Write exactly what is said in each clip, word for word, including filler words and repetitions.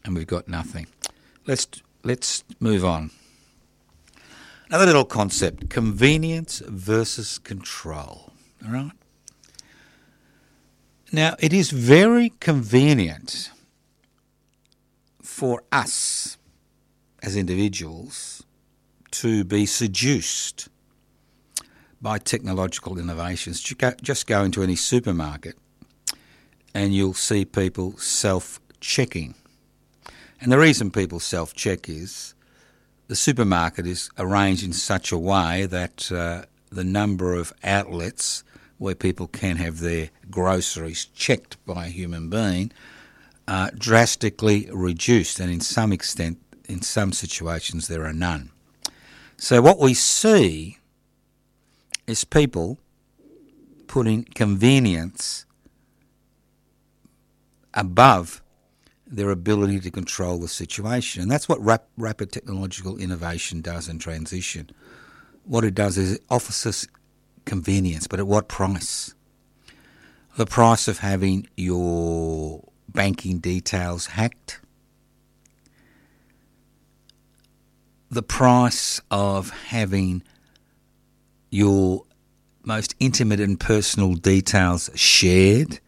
and we've got nothing. Let's let's move on. Another little concept, convenience versus control. All right? Now, it is very convenient for us as individuals to be seduced by technological innovations. Just go into any supermarket and you'll see people self-checking. And the reason people self-check is the supermarket is arranged in such a way that uh, the number of outlets where people can have their groceries checked by a human being are drastically reduced, and in some extent, in some situations, there are none. So what we see is people putting convenience above their ability to control the situation. And that's what rap- rapid technological innovation does in transition. What it does is it offers us convenience, but at what price? The price of having your banking details hacked, the price of having your most intimate and personal details shared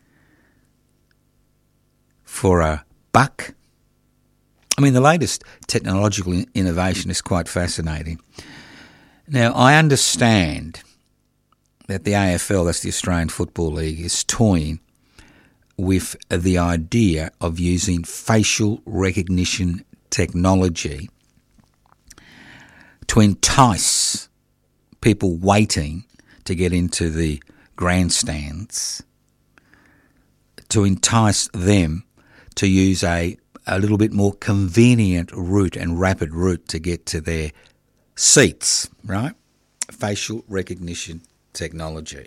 for a buck. I mean, the latest technological innovation is quite fascinating. Now, I understand that the A F L, that's the Australian Football League, is toying with the idea of using facial recognition technology to entice people waiting to get into the grandstands, to entice them to use a, a little bit more convenient route and rapid route to get to their seats, right? Facial recognition technology.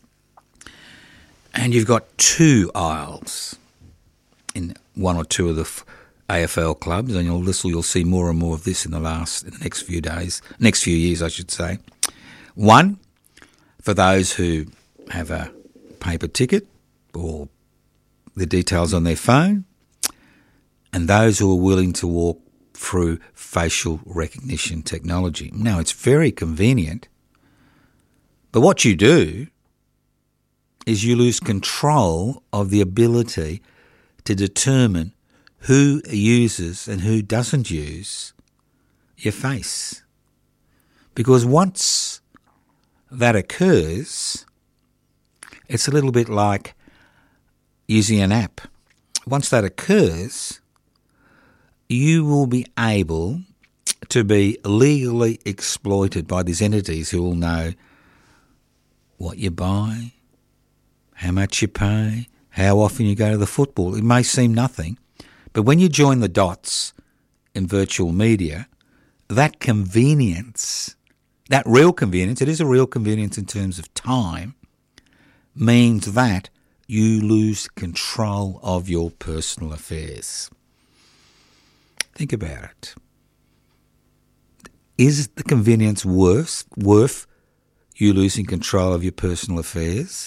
And you've got two aisles in one or two of the A F L clubs, and you'll listen, you'll see more and more of this in the last, in the next few days, next few years, I should say. One, for those who have a paper ticket or the details on their phone, and those who are willing to walk through facial recognition technology. Now, it's very convenient, but what you do is you lose control of the ability to determine who uses and who doesn't use your face. Because once that occurs, it's a little bit like using an app. Once that occurs, you will be able to be legally exploited by these entities who will know what you buy, how much you pay, how often you go to the football. It may seem nothing, but when you join the dots in virtual media, that convenience, that real convenience, it is a real convenience in terms of time, means that you lose control of your personal affairs. Think about it. Is the convenience worth, worth you losing control of your personal affairs?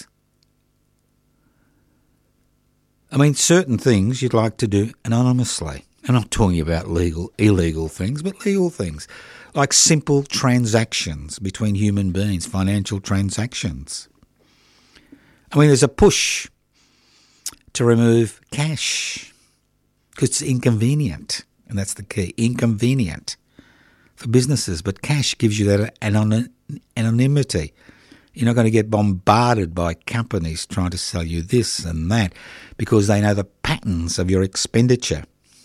I mean, certain things you'd like to do anonymously. I'm not talking about legal, illegal things, but legal things, like simple transactions between human beings, financial transactions. I mean, there's a push to remove cash because it's inconvenient, and that's the key, inconvenient for businesses. But cash gives you that anon- anonymity. You're not going to get bombarded by companies trying to sell you this and that because they know the patterns of your expenditure.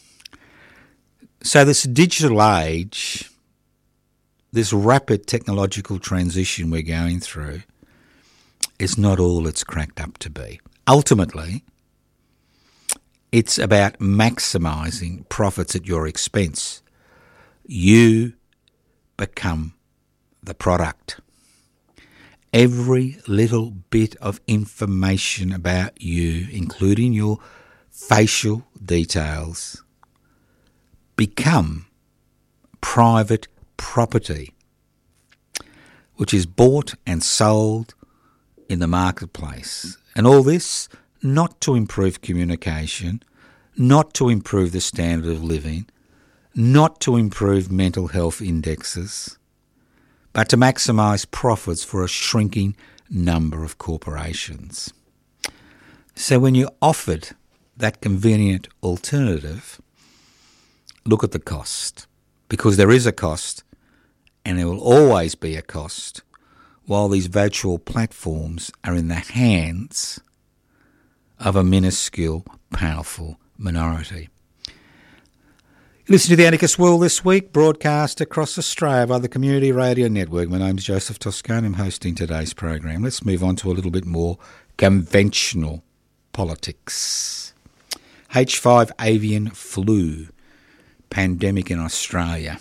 So this digital age, this rapid technological transition we're going through, is not all it's cracked up to be. Ultimately, it's about maximising profits at your expense. You become the product. Every little bit of information about you, including your facial details, become private property, which is bought and sold in the marketplace. And all this not to improve communication, not to improve the standard of living, not to improve mental health indexes, but to maximise profits for a shrinking number of corporations. So when you're offered that convenient alternative, look at the cost, because there is a cost and there will always be a cost while these virtual platforms are in the hands of a minuscule, powerful minority. Listen to The Anarchist World this week, broadcast across Australia by the Community Radio Network. My name's Joseph Toscano. I'm hosting today's program. Let's move on to a little bit more conventional politics. H five avian flu pandemic in Australia.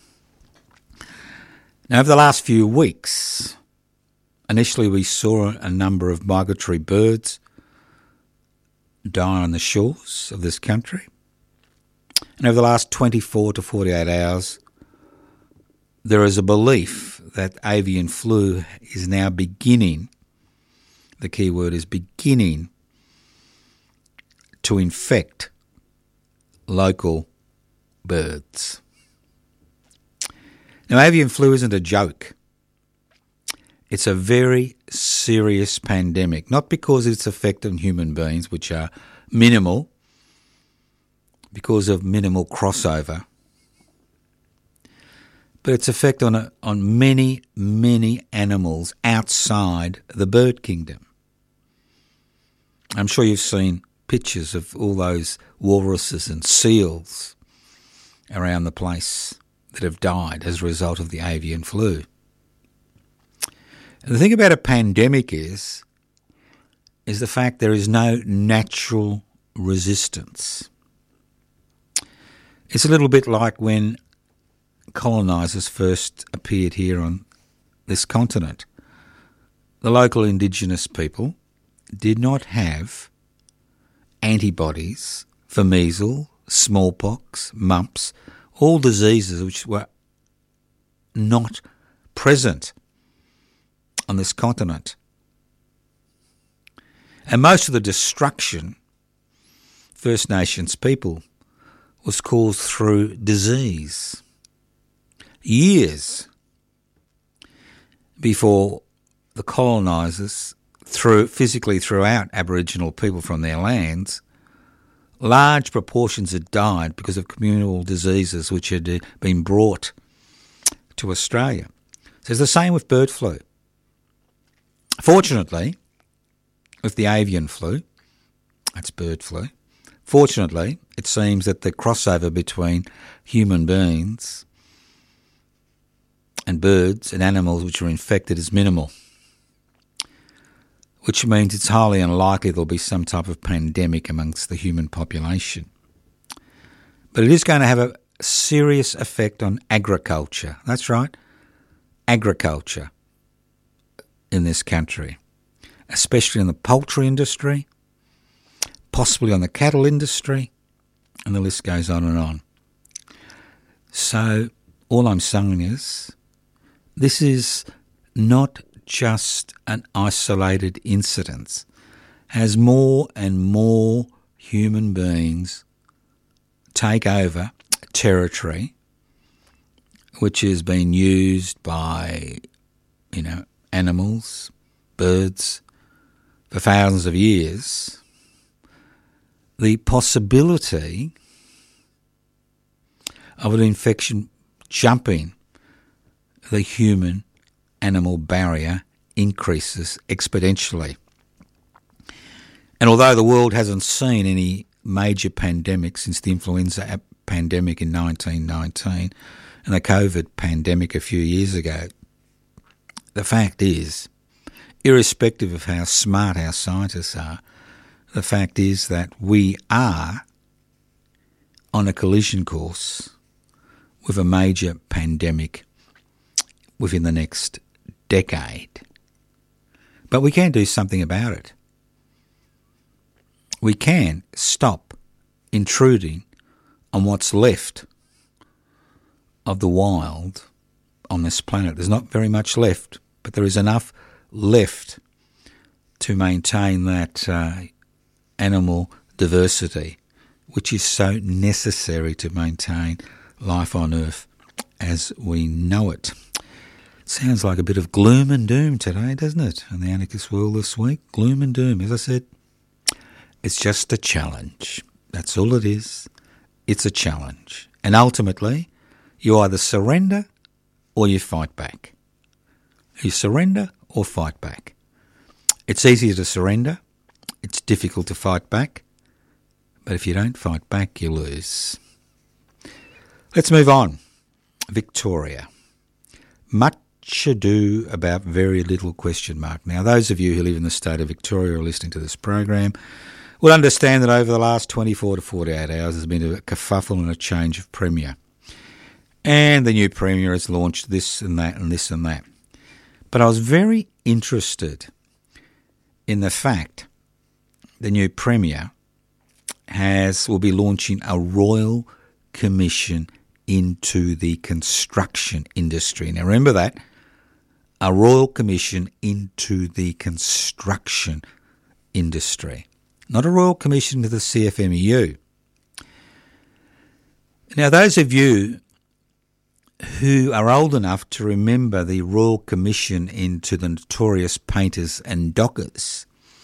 Now, over the last few weeks, initially we saw a number of migratory birds die on the shores of this country. And over the last twenty-four to forty-eight hours, there is a belief that avian flu is now beginning, the key word is beginning, to infect local birds. Now, avian flu isn't a joke. It's a very serious pandemic, not because it's affecting human beings, which are minimal, because of minimal crossover, but its effect on a, on many, many animals outside the bird kingdom. I'm sure you've seen pictures of all those walruses and seals around the place that have died as a result of the avian flu. And the thing about a pandemic is, is the fact there is no natural resistance. It's a little bit like when colonisers first appeared here on this continent. The local indigenous people did not have antibodies for measles, smallpox, mumps, all diseases which were not present on this continent. And most of the destruction First Nations people was caused through disease. Years before the colonisers threw, physically threw out Aboriginal people from their lands, large proportions had died because of communal diseases which had been brought to Australia. So it's the same with bird flu. Fortunately, with the avian flu, that's bird flu, fortunately, it seems that the crossover between human beings and birds and animals which are infected is minimal, which means it's highly unlikely there'll be some type of pandemic amongst the human population. But it is going to have a serious effect on agriculture. That's right, agriculture in this country, especially in the poultry industry, possibly on the cattle industry, and the list goes on and on. So all I'm saying is this is not just an isolated incident. As more and more human beings take over territory which has been used by, you know, animals, birds, for thousands of years, the possibility of an infection jumping the human-animal barrier increases exponentially. And although the world hasn't seen any major pandemic since the influenza pandemic in nineteen nineteen and the COVID pandemic a few years ago, the fact is, irrespective of how smart our scientists are, the fact is that we are on a collision course with a major pandemic within the next decade. But we can do something about it. We can stop intruding on what's left of the wild on this planet. There's not very much left, but there is enough left to maintain that uh, animal diversity which is so necessary to maintain life on Earth as we know it. Sounds like a bit of gloom and doom today, doesn't it? In the anarchist world this week, gloom and doom. As I said, it's just a challenge. That's all it is. It's a challenge. And ultimately, you either surrender or you fight back. You surrender or fight back. It's easier to surrender. It's difficult to fight back. But if you don't fight back, you lose. Let's move on. Victoria. Much ado about very little question mark. Now, those of you who live in the state of Victoria or listening to this program will understand that over the last twenty-four to forty-eight hours there's been a kerfuffle and a change of premier. And the new premier has launched this and that and this and that. But I was very interested in the fact the new premier has will be launching a royal commission into the construction industry. Now remember that, a royal commission into the construction industry, not a royal commission to the C F M E U. Now those of you who are old enough to remember the royal commission into the notorious painters and dockers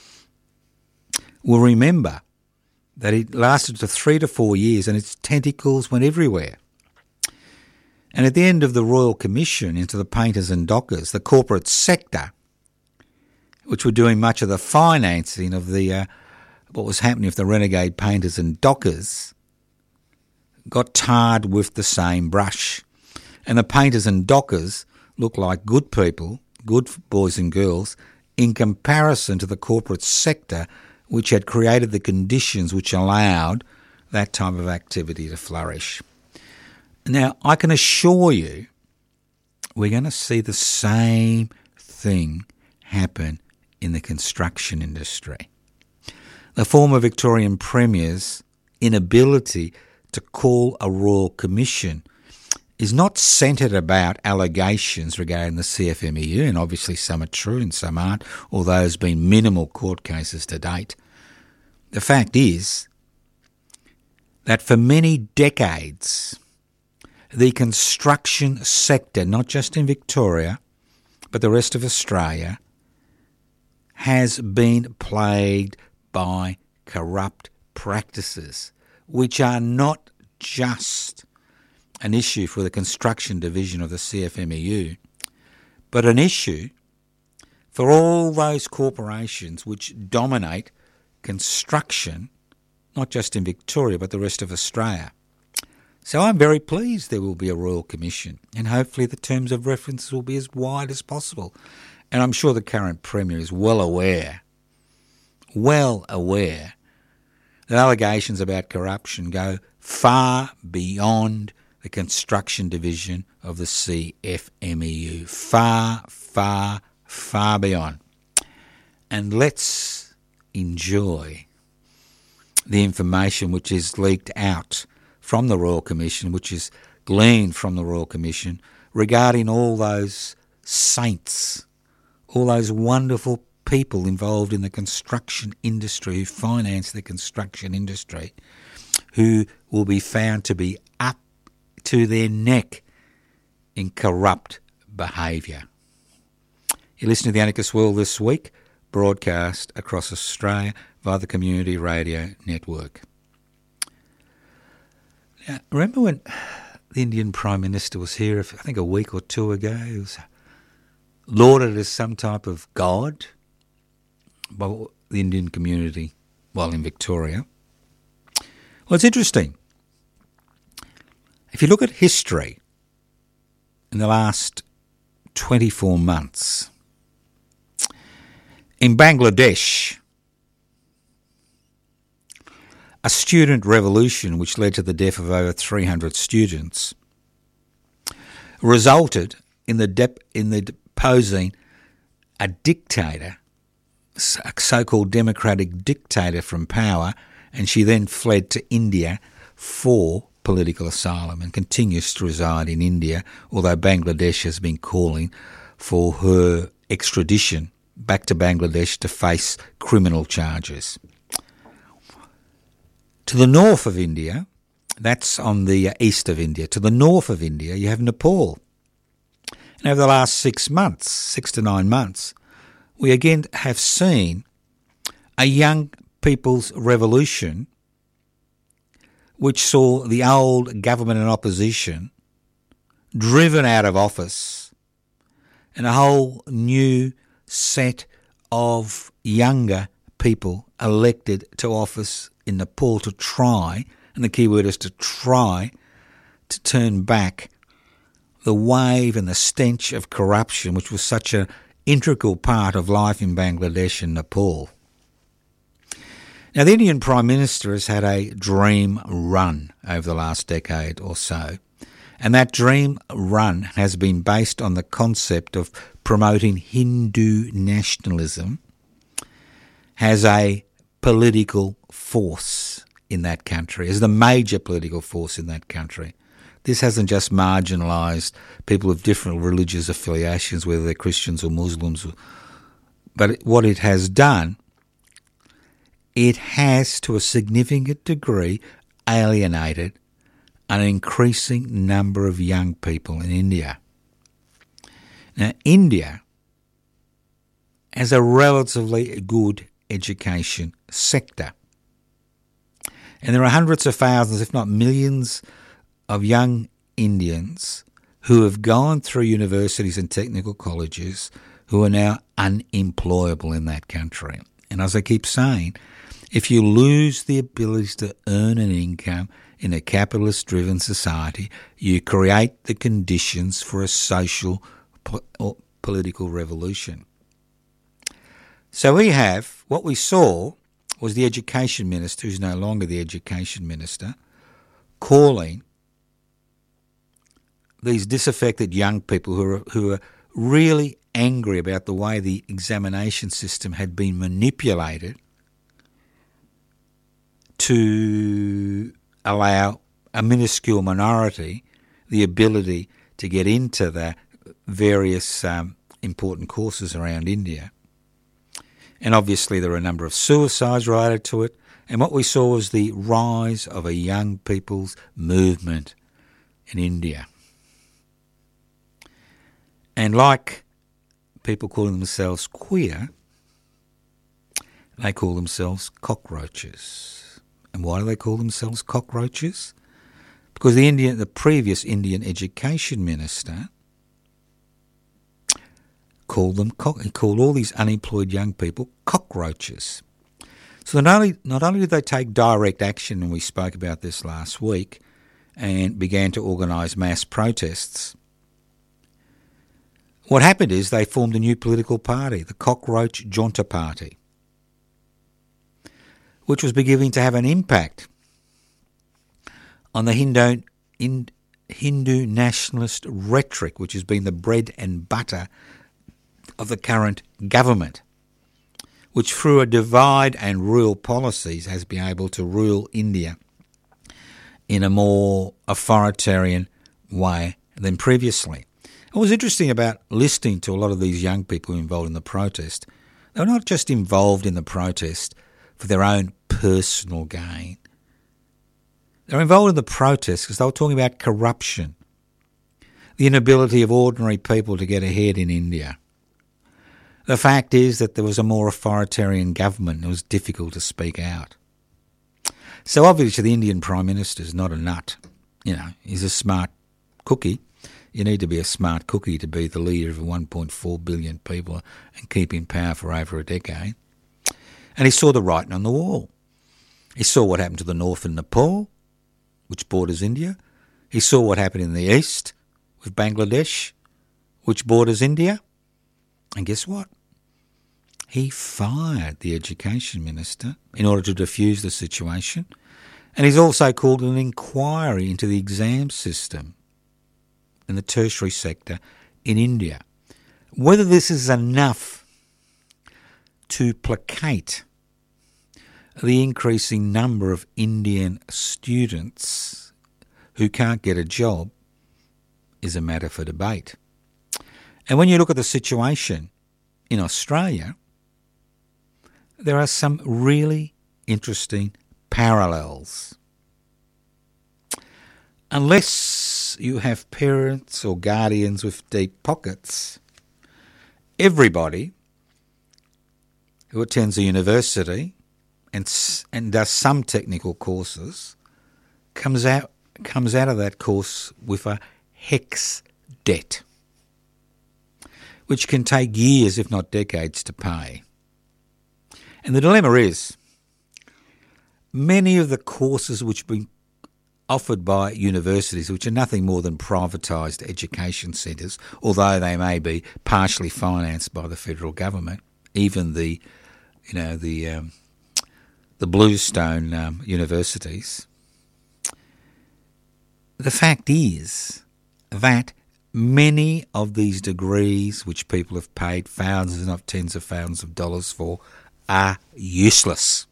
will remember that it lasted for three to four years and its tentacles went everywhere. And at the end of the Royal Commission into the painters and dockers, the corporate sector, which were doing much of the financing of the uh, what was happening with the renegade painters and dockers, got tarred with the same brush. And the painters and dockers looked like good people, good boys and girls, in comparison to the corporate sector, which had created the conditions which allowed that type of activity to flourish. Now, I can assure you we're going to see the same thing happen in the construction industry. The former Victorian Premier's inability to call a royal commission is not centred about allegations regarding the C F M E U, and obviously some are true and some aren't, although there's been minimal court cases to date. The fact is that for many decades, the construction sector, not just in Victoria, but the rest of Australia, has been plagued by corrupt practices, which are not just an issue for the construction division of the C F M E U, but an issue for all those corporations which dominate construction, not just in Victoria, but the rest of Australia. So I'm very pleased there will be a Royal Commission, and hopefully the terms of reference will be as wide as possible. And I'm sure the current Premier is well aware, well aware, that allegations about corruption go far beyond the construction division of the C F M E U. Far, far, far beyond. And let's enjoy the information which is leaked out from the Royal Commission, which is gleaned from the Royal Commission, regarding all those saints, all those wonderful people involved in the construction industry, who finance the construction industry, who will be found to be up to their neck in corrupt behaviour. You're listening to The Anarchist World this week, broadcast across Australia via the Community Radio Network. Now, remember when the Indian Prime Minister was here, I think a week or two ago, he was lauded as some type of god by the Indian community while in Victoria? Well, it's interesting. If you look at history in the last twenty-four months, in Bangladesh, a student revolution which led to the death of over three hundred students resulted in the dep- in the deposing a dictator, a so-called democratic dictator from power, and she then fled to India for political asylum and continues to reside in India, although Bangladesh has been calling for her extradition back to Bangladesh to face criminal charges. To the north of India, that's on the east of India, to the north of India you have Nepal. And over the last six months, six to nine months, we again have seen a young people's revolution which saw the old government and opposition driven out of office and a whole new set of younger people elected to office in Nepal to try, and the key word is to try, to turn back the wave and the stench of corruption which was such an integral part of life in Bangladesh and Nepal. Now, the Indian Prime Minister has had a dream run over the last decade or so, and that dream run has been based on the concept of promoting Hindu nationalism as a political force in that country, as the major political force in that country. This hasn't just marginalised people of different religious affiliations, whether they're Christians or Muslims, but what it has done, it has to a significant degree alienated an increasing number of young people in India. Now, India has a relatively good education sector. And there are hundreds of thousands, if not millions, of young Indians who have gone through universities and technical colleges who are now unemployable in that country. And as I keep saying, if you lose the ability to earn an income in a capitalist-driven society, you create the conditions for a social po- or political revolution. So we have, what we saw was the education minister, who's no longer the education minister, calling these disaffected young people who are, who are really angry about the way the examination system had been manipulated to allow a minuscule minority the ability to get into the various um, important courses around India. And obviously there are a number of suicides related to it. And what we saw was the rise of a young people's movement in India. And like people calling themselves queer, they call themselves cockroaches. And why do they call themselves cockroaches? Because the Indian, the previous Indian education minister called them, he called all these unemployed young people cockroaches. So not only, not only did they take direct action, and we spoke about this last week, and began to organise mass protests, what happened is they formed a new political party, the Cockroach Junta Party, which was beginning to have an impact on the Hindu, in, Hindu nationalist rhetoric, which has been the bread and butter of the current government, which through a divide and rule policies has been able to rule India in a more authoritarian way than previously. What was interesting about listening to a lot of these young people involved in the protest, they were not just involved in the protest for their own personal gain. They were involved in the protest because they were talking about corruption, the inability of ordinary people to get ahead in India. The fact is that there was a more authoritarian government and it was difficult to speak out. So obviously the Indian Prime Minister is not a nut. You know, he's a smart cookie. You need to be a smart cookie to be the leader of one point four billion people and keep in power for over a decade. And he saw the writing on the wall. He saw what happened to the north in Nepal, which borders India. He saw what happened in the east with Bangladesh, which borders India. And guess what? He fired the education minister in order to defuse the situation. And he's also called an inquiry into the exam system in the tertiary sector in India. Whether this is enough to placate the increasing number of Indian students who can't get a job is a matter for debate. And when you look at the situation in Australia, there are some really interesting parallels. Unless you have parents or guardians with deep pockets, everybody who attends a university and and does some technical courses comes out comes out of that course with a HECS debt, which can take years, if not decades, to pay. And the dilemma is, many of the courses which have been offered by universities, which are nothing more than privatised education centres, although they may be partially financed by the federal government, even the, you know, the um, the Bluestone um, universities. The fact is that many of these degrees, which people have paid thousands, if not tens of thousands of dollars for, are useless.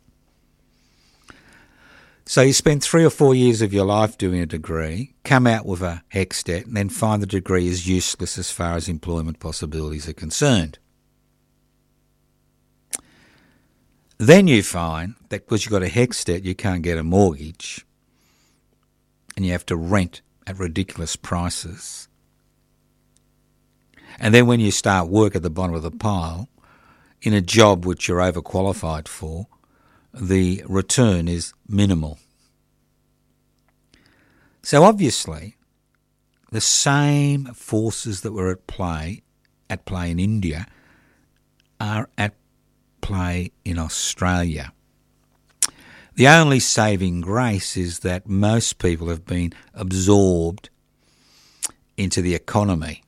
So you spend three or four years of your life doing a degree, come out with a HECS debt, and then find the degree is useless as far as employment possibilities are concerned. Then you find that because you've got a HECS debt, you can't get a mortgage, and you have to rent at ridiculous prices. And then when you start work at the bottom of the pile, in a job which you're overqualified for, the return is minimal. So obviously, the same forces that were at play at play in India are at play in Australia. The only saving grace is that most people have been absorbed into the economy.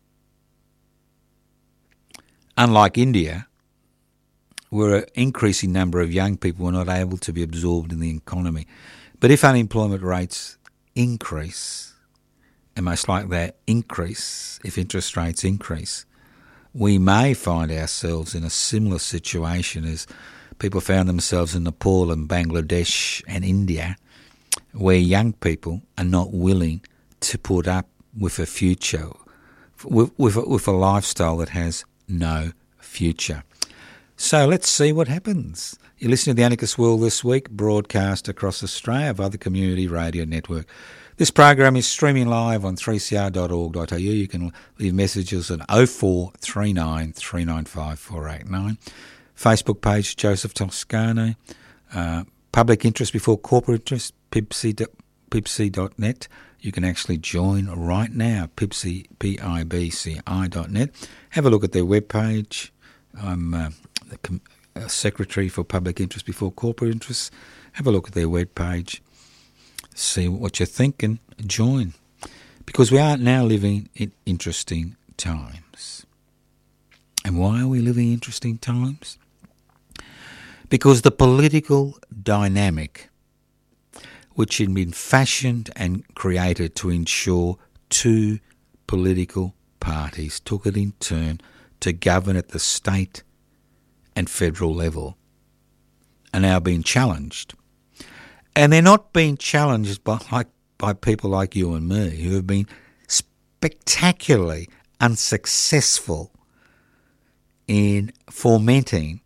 Unlike India, where an increasing number of young people were not able to be absorbed in the economy. But if unemployment rates increase, and most likely they increase if interest rates increase, we may find ourselves in a similar situation as people found themselves in Nepal and Bangladesh and India, where young people are not willing to put up with a future, with, with, a, with a lifestyle that has no future. So let's see what happens. You're listening to The Anarchist World This Week, broadcast across Australia via the Community Radio Network. This program is streaming live on three c r dot org dot a u. You can leave messages on oh four three nine, three nine five, four eight nine. Facebook page, Joseph Toscano. Uh, public interest before corporate interest, pibci dot net. You can actually join right now, pibci, P I B C I dot net. Have a look at their webpage. I'm uh, the com- uh, Secretary for Public Interest Before Corporate Interests. Have a look at their webpage, see what you think and join. Because we are now living in interesting times. And why are we living in interesting times? Because the political dynamic which had been fashioned and created to ensure two political parties took it in turn to govern at the state and federal level are now being challenged. And they're not being challenged by, like, by people like you and me who have been spectacularly unsuccessful in fomenting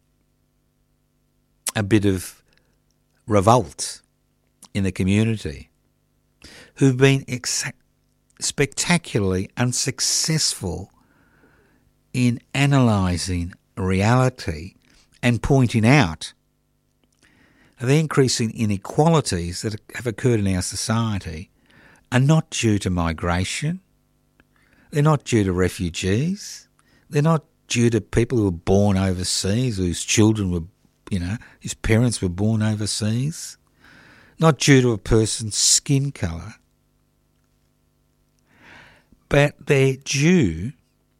a bit of revolt in the community, who've been ex- spectacularly unsuccessful in analysing reality and pointing out the increasing inequalities that have occurred in our society are not due to migration, they're not due to refugees, they're not due to people who were born overseas, whose children were, you know, whose parents were born overseas, not due to a person's skin colour, but they're due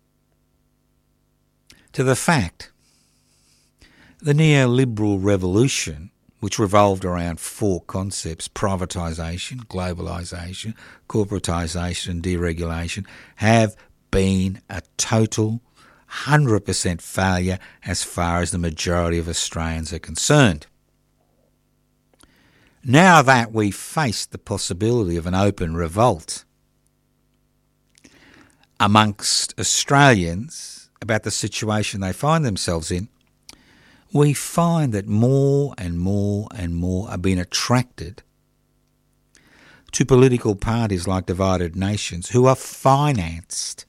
to the fact the neoliberal revolution, which revolved around four concepts: privatisation, globalisation, corporatisation and deregulation, have been a total one hundred percent failure as far as the majority of Australians are concerned. Now that we face the possibility of an open revolt amongst Australians about the situation they find themselves in, we find that more and more and more are being attracted to political parties like Divided Nations, who are financed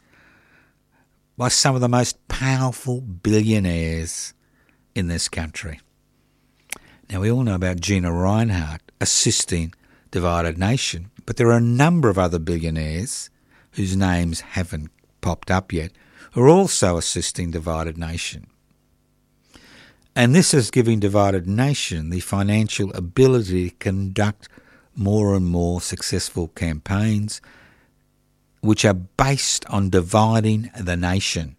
by some of the most powerful billionaires in this country. Now, we all know about Gina Reinhardt assisting Divided Nation, but there are a number of other billionaires whose names haven't popped up yet who are also assisting Divided Nation. And this is giving Divided Nation the financial ability to conduct more and more successful campaigns which are based on dividing the nation.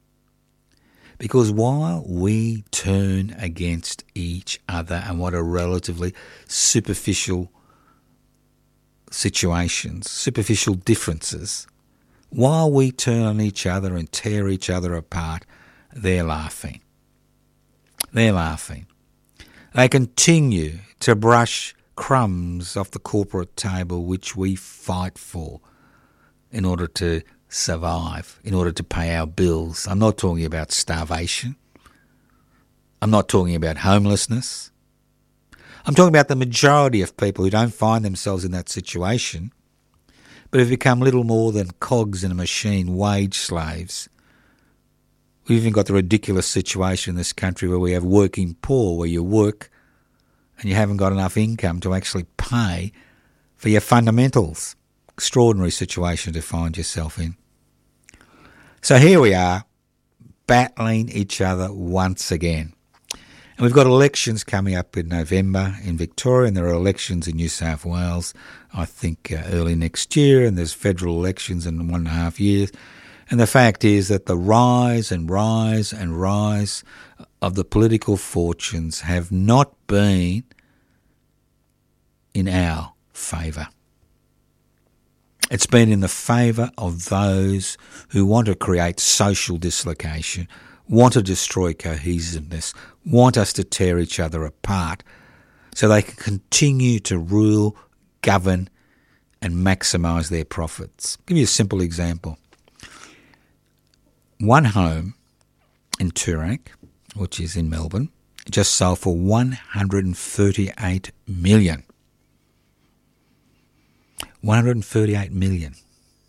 Because while we turn against each other and what are relatively superficial situations, superficial differences, while we turn on each other and tear each other apart, they're laughing. They're laughing. They continue to brush crumbs off the corporate table which we fight for in order to survive, in order to pay our bills. I'm not talking about starvation. I'm not talking about homelessness. I'm talking about the majority of people who don't find themselves in that situation, but have become little more than cogs in a machine, wage slaves. We've even got the ridiculous situation in this country where we have working poor, where you work and you haven't got enough income to actually pay for your fundamentals. Extraordinary situation to find yourself in. So here we are, battling each other once again. And we've got elections coming up in November in Victoria, and there are elections in New South Wales, I think uh, early next year, and there's federal elections in one and a half years. And the fact is that the rise and rise and rise of the political fortunes have not been in our favour. It's been in the favour of those who want to create social dislocation, want to destroy cohesiveness, want us to tear each other apart so they can continue to rule, govern and maximise their profits. I'll give you a simple example. One home in Toorak, which is in Melbourne, just sold for one hundred thirty-eight million dollars. one hundred thirty-eight million dollars.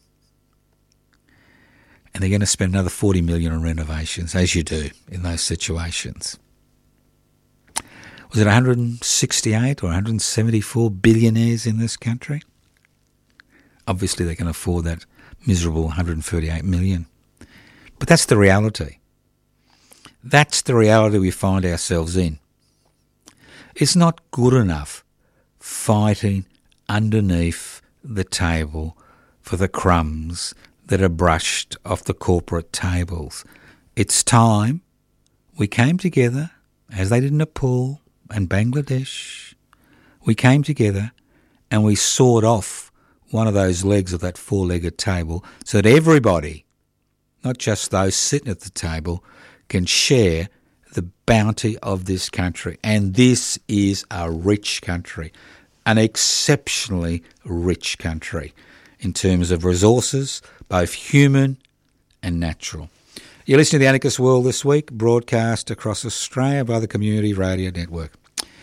And they're going to spend another forty million dollars on renovations, as you do in those situations. Was it one hundred sixty-eight or one hundred seventy-four billionaires in this country? Obviously they can afford that miserable one hundred thirty-eight million dollars. But that's the reality. That's the reality we find ourselves in. It's not good enough fighting underneath the table for the crumbs that are brushed off the corporate tables. It's time we came together, as they did in Nepal and Bangladesh. We came together and we sawed off one of those legs of that four-legged table so that everybody, not just those sitting at the table, can share the bounty of this country. And this is a rich country, an exceptionally rich country in terms of resources, both human and natural. You're listening to The Anarchist World this week, broadcast across Australia by the Community Radio Network.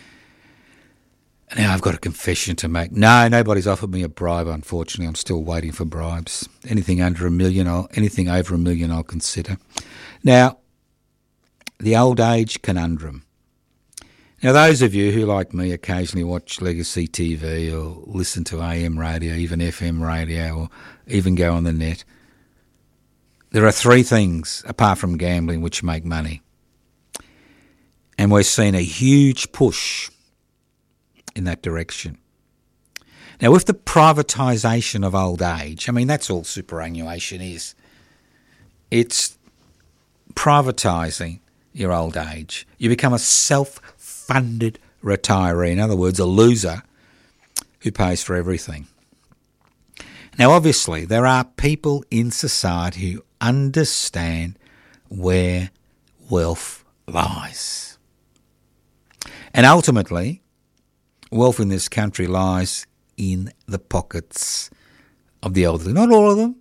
Now I've got a confession to make. No, nobody's offered me a bribe, unfortunately. I'm still waiting for bribes. Anything under a million, I'll, anything over a million I'll consider. Now, the old age conundrum. Now, those of you who, like me, occasionally watch Legacy T V or listen to A M radio, even F M radio, or even go on the net, there are three things, apart from gambling, which make money. And we're seeing a huge push in that direction. Now, with the privatisation of old age, I mean, that's all superannuation is. It's privatising your old age. You become a self-funded retiree. In other words, a loser who pays for everything. Now, obviously, there are people in society who understand where wealth lies. And ultimately, wealth in this country lies in the pockets of the elderly. Not all of them,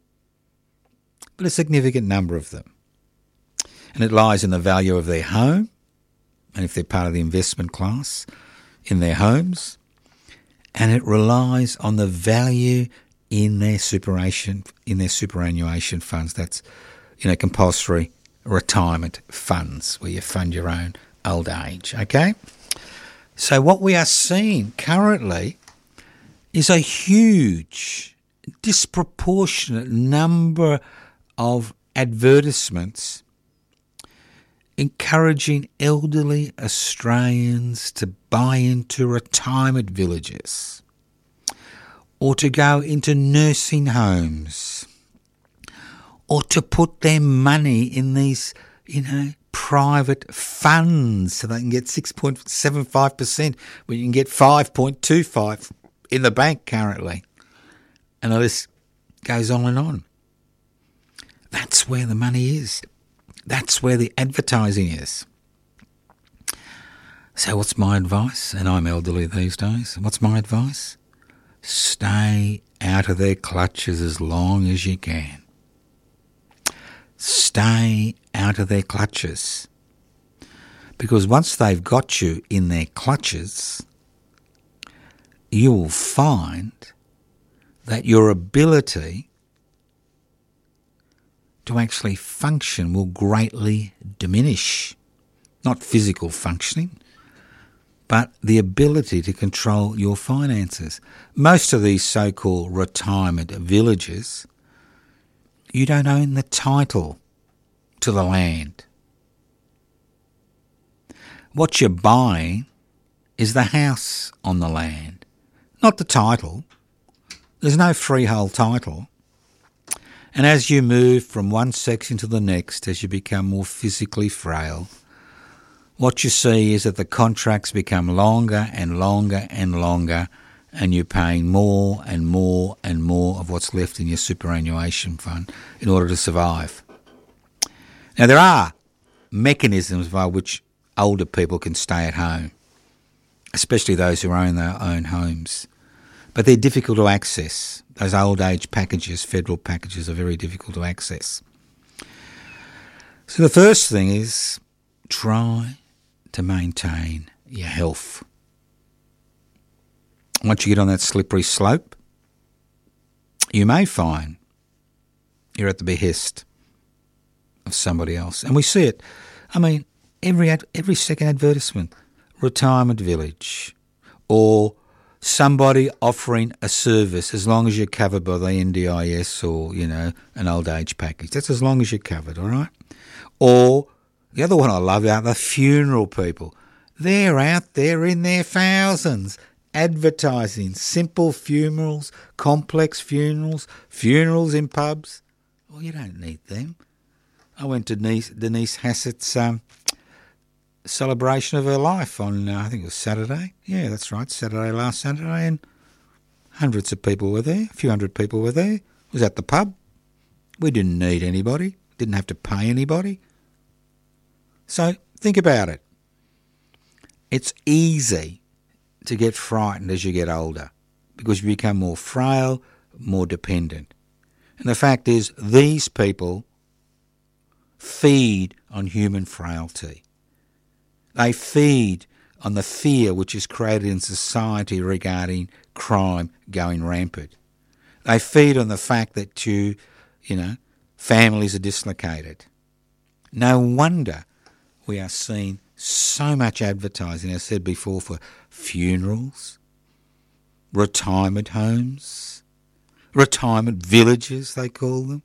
but a significant number of them. And it lies in the value of their home, and if they're part of the investment class, in their homes, and it relies on the value in their superannuation in their superannuation funds. That's, you know, compulsory retirement funds where you fund your own old age. Okay, so what we are seeing currently is a huge, disproportionate number of advertisements encouraging elderly Australians to buy into retirement villages or to go into nursing homes or to put their money in these, you know, private funds so they can get six point seven five percent when you can get five point two five in the bank currently. And the list goes on and on. That's where the money is. That's where the advertising is. So what's my advice? And I'm elderly these days. What's my advice? Stay out of their clutches as long as you can. Stay out of their clutches. Because once they've got you in their clutches, you will find that your ability to actually function will greatly diminish. Not physical functioning, but the ability to control your finances. Most of these so-called retirement villages, you don't own the title to the land. What you're buying is the house on the land, not the title. There's no freehold title. And as you move from one section to the next, as you become more physically frail, what you see is that the contracts become longer and longer and longer, and you're paying more and more and more of what's left in your superannuation fund in order to survive. Now, there are mechanisms by which older people can stay at home, especially those who own their own homes. But they're difficult to access. Those old age packages, federal packages, are very difficult to access. So the first thing is try to maintain your health. Once you get on that slippery slope, you may find you're at the behest of somebody else. And we see it. I mean, every ad, every second advertisement, retirement village, or somebody offering a service as long as you're covered by the N D I S or, you know, an old age package. That's as long as you're covered, all right? Or the other one I love are the funeral people. They're out there in their thousands advertising simple funerals, complex funerals, funerals in pubs. Well, you don't need them. I went to Denise, Denise Hassett's um, celebration of her life on, uh, I think it was Saturday. Yeah, that's right, Saturday, last Saturday, and hundreds of people were there, a few hundred people were there. It was at the pub. We didn't need anybody, didn't have to pay anybody. So think about it. It's easy to get frightened as you get older because you become more frail, more dependent. And the fact is, these people feed on human frailty. They feed on the fear which is created in society regarding crime going rampant. They feed on the fact that you, you know, families are dislocated. No wonder we are seeing so much advertising, as I said before, for funerals, retirement homes, retirement villages, they call them,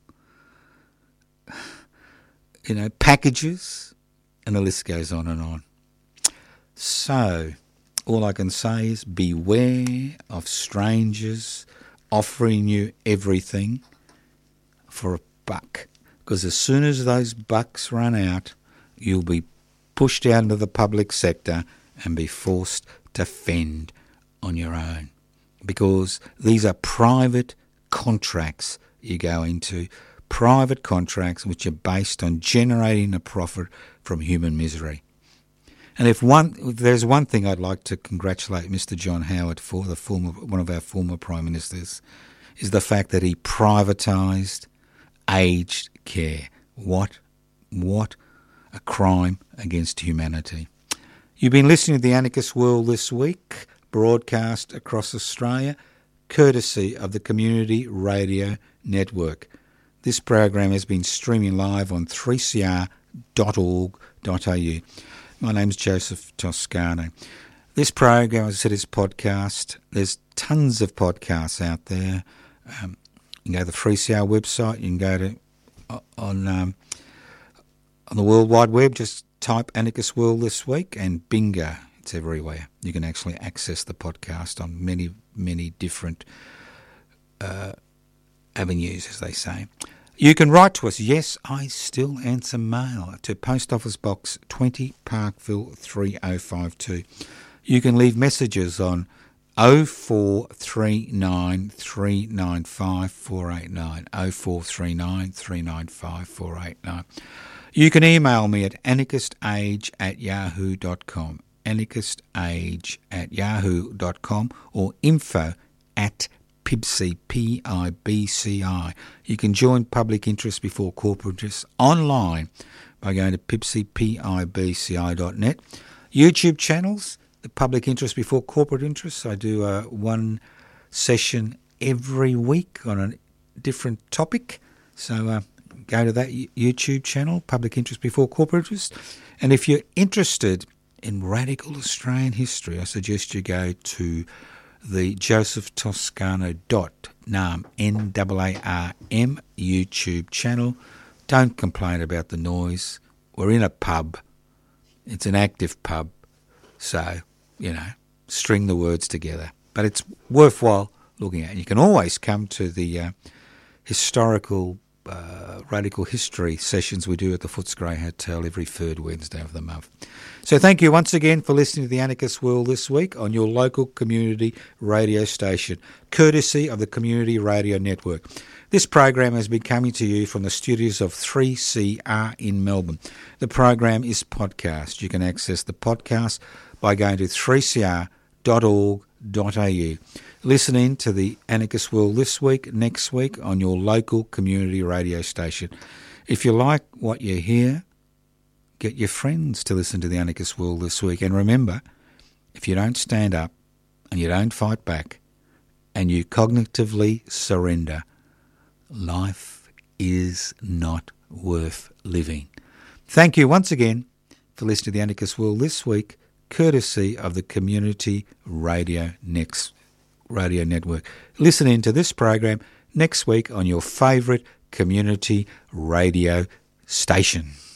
you know, packages, and the list goes on and on. So, all I can say is beware of strangers offering you everything for a buck, because as soon as those bucks run out, you'll be pushed out into the public sector and be forced to fend on your own, because these are private contracts you go into, private contracts which are based on generating a profit from human misery. And if one, if there's one thing I'd like to congratulate Mister John Howard for, the former, one of our former Prime Ministers, is the fact that he privatised aged care. What, what a crime against humanity. You've been listening to the Anarchist World This Week, broadcast across Australia, courtesy of the Community Radio Network. This program has been streaming live on three c r dot org dot a u. My name's Joseph Toscano. This program, as I said, is podcast. There's tons of podcasts out there. Um, you can go to the three C R website. You can go to uh, on um, on the World Wide Web. Just type Anarchist World This Week and bingo, it's everywhere. You can actually access the podcast on many, many different uh, avenues, as they say. You can write to us. Yes, I still answer mail to Post Office Box twenty, Parkville three oh five two. You can leave messages on oh four three nine, three nine five, four eight nine, oh four three nine, three nine five, four eight nine. You can email me at anarchistage at yahoo dot com, anarchistage at yahoo dot com, or info at P I B C I, P I B C I. You can join Public Interest Before Corporate Interest online by going to P I B C I, P I B C I dot net. YouTube channels, the Public Interest Before Corporate Interest. I do uh, one session every week on a different topic. So uh, go to that YouTube channel, Public Interest Before Corporate Interest. And if you're interested in radical Australian history, I suggest you go to the joseph toscano dot nam, N A A R M, YouTube channel. Don't complain about the noise. We're in a pub. It's an active pub. So, you know, string the words together. But it's worthwhile looking at. You can always come to the uh, historical uh, radical history sessions we do at the Footscray Hotel every third Wednesday of the month. So thank you once again for listening to the Anarchist World This Week on your local community radio station, courtesy of the Community Radio Network. This program has been coming to you from the studios of three C R in Melbourne. The program is podcast. You can access the podcast by going to three c r dot org dot a u. Listen in to the Anarchist World This Week, next week on your local community radio station. If you like what you hear, get your friends to listen to the Anarchist World This Week. And remember, if you don't stand up and you don't fight back and you cognitively surrender, life is not worth living. Thank you once again for listening to the Anarchist World This Week, courtesy of the Community Radio Next Radio Network. Listen in to this program next week on your favourite community radio station.